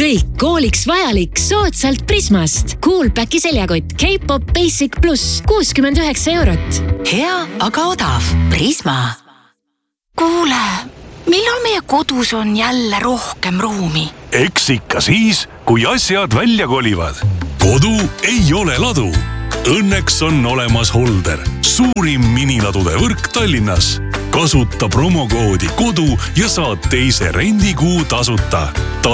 kõik kooliks vajalik soodsalt Prismast. Coolpacki seljakott K-Pop Basic Plus 69 €. Hea, aga odav. Prisma. Kuule, millal meie kodus on jälle rohkem ruumi? Eks ikka siis, kui asjad välja kolivad. Kodu ei ole ladu. Õnneks on olemas Holder, suurim miniladude võrk Tallinnas. Kasuta promokoodi KODU ja saad teise rendikuu tasuta.